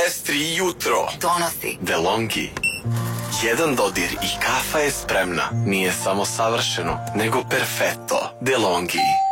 Estri jutro. Donosi DeLonghi. Jedan dodir i kafa je spremna. Nije samo savršeno, nego perfetto. DeLonghi.